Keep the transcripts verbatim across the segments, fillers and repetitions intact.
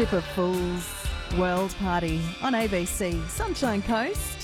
Ship of Fools World Party on A B C Sunshine Coast.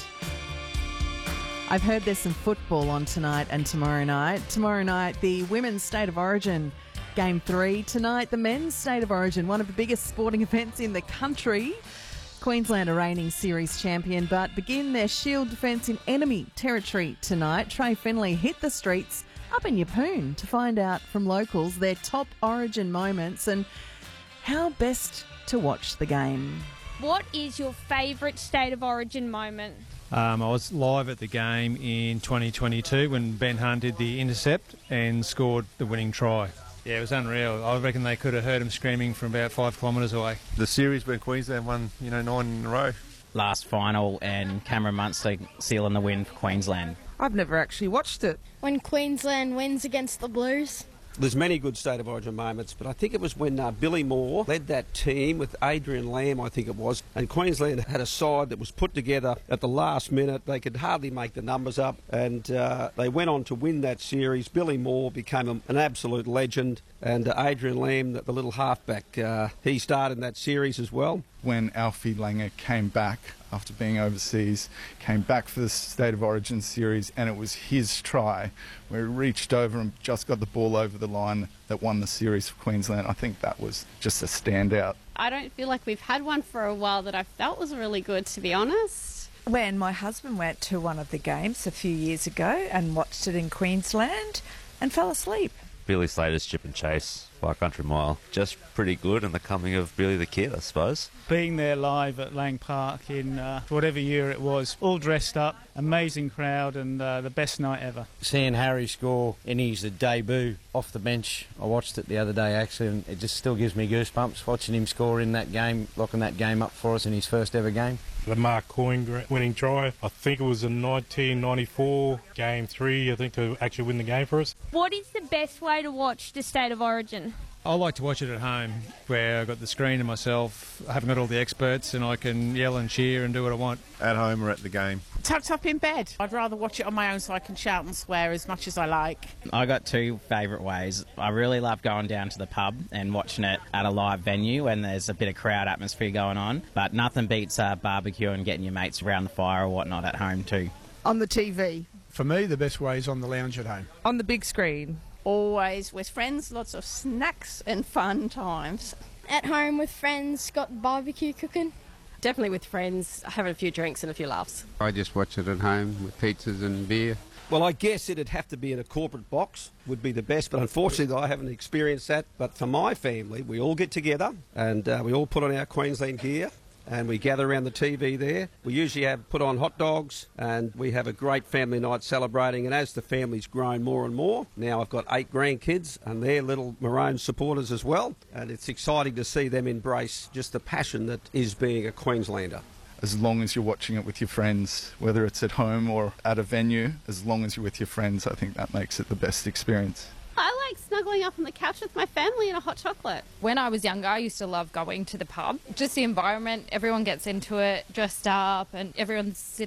I've heard there's some football on tonight and tomorrow night. Tomorrow night, the Women's State of Origin Game three. Tonight, the Men's State of Origin, one of the biggest sporting events in the country. Queensland are reigning series champion, but begin their shield defence in enemy territory tonight. Trey Finley hit the streets up in Yeppoon to find out from locals their top Origin moments and how best to watch the game. What is your favourite State of Origin moment? Um, I was live at the game in twenty twenty-two when Ben Hunt did the intercept and scored the winning try. Yeah, it was unreal. I reckon they could have heard him screaming from about five kilometres away. The series when Queensland won, you know, nine in a row. Last final and Cameron Munster sealing the win for Queensland. I've never actually watched it. When Queensland wins against the Blues. There's many good State of Origin moments, but I think it was when uh, Billy Moore led that team with Adrian Lamb, I think it was, and Queensland had a side that was put together at the last minute. They could hardly make the numbers up, and uh, they went on to win that series. Billy Moore became a, an absolute legend, and uh, Adrian Lamb, the, the little halfback, uh, he started in that series as well. When Alfie Langer came back after being overseas, came back for the State of Origin series, and it was his try where he reached over and just got the ball over the line that won the series for Queensland. I think that was just a standout. I don't feel like we've had one for a while that I felt was really good, to be honest. When my husband went to one of the games a few years ago and watched it in Queensland and fell asleep. Billy Slater's Chip and Chase by a country mile. Just pretty good, and the coming of Billy the Kid, I suppose. Being there live at Lang Park in uh, whatever year it was, all dressed up, amazing crowd, and uh, the best night ever. Seeing Harry score in his debut off the bench, I watched it the other day actually, and it just still gives me goosebumps watching him score in that game, locking that game up for us in his first ever game. The Mark Coyne winning try, I think it was in nineteen ninety-four, game three, I think, to actually win the game for us. What is the best way to watch the State of Origin? I like to watch it at home, where I've got the screen and myself. I haven't got all the experts, and I can yell and cheer and do what I want. At home or at the game. Tucked up in bed. I'd rather watch it on my own so I can shout and swear as much as I like. I got two favourite ways. I really love going down to the pub and watching it at a live venue when there's a bit of crowd atmosphere going on, but nothing beats uh, barbecue and getting your mates around the fire or whatnot at home too. On the T V. For me, the best way is on the lounge at home. On the big screen. Always with friends, lots of snacks and fun times. At home with friends, got barbecue cooking. Definitely with friends, having a few drinks and a few laughs. I just watch it at home with pizzas and beer. Well, I guess it'd have to be in a corporate box, would be the best, but unfortunately I haven't experienced that. But for my family, we all get together and uh, we all put on our Queensland gear and we gather around the T V there. We usually have put on hot dogs and we have a great family night celebrating, and as the family's grown more and more, now I've got eight grandkids and they're little Maroon supporters as well, and it's exciting to see them embrace just the passion that is being a Queenslander. As long as you're watching it with your friends, whether it's at home or at a venue, as long as you're with your friends, I think that makes it the best experience. I like snuggling up on the couch with my family and a hot chocolate. When I was younger, I used to love going to the pub. Just the environment, everyone gets into it, dressed up, and everyone's sitting